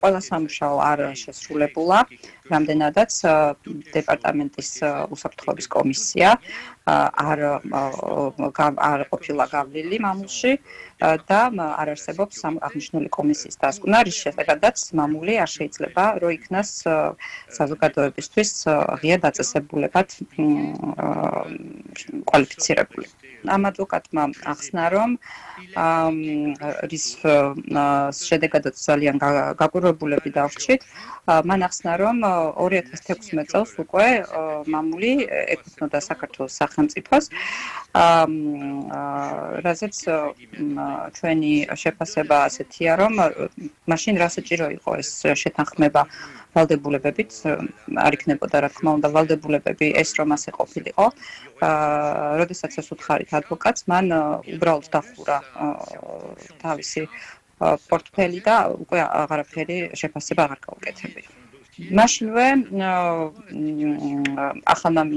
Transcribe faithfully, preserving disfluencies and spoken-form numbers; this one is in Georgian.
ყველა სამუშაო არ შესრულებულა, რამდენადაც დეპარტამენტის უსაფრთხოების კომისია არ არ ყოფილა გავლილი მამულში და არ არსებობს აღნიშნული კომისიის დასკვნა, რის შედეგადაც მამული არ შეიძლება რომ იქნას საზოგადოებისთვის ღია დაწესებულებად კვალიფიცირებული. ამ ადვოკატმა ახსნა, რომ რის შედეგადაც ძალიან გაკვირვებულები დავრჩით, მან ახსნა, რომ ორი ათას თექვსმეტ წელს უკვე მამული ეკუთვნოდა საქართველოს სახელმწიფოს, რაზეც ჩვენი შეფასება ასეთია, რომ მაშინ რა საჭირო იყო ეს შეთანხმება ვალდებულებებით, არ იქნებოდა რა თქმა უნდა ვალდებულებები ეს რომ ასე ყოფილიყო. როდესაც ეს უთხარით ადვოკატს, მან უბრალოდ დახურა თავისი პორტფელი და უკვე აღარაფერი შეფასება აღარ გაუკეთებია. მაშინვე ახალმა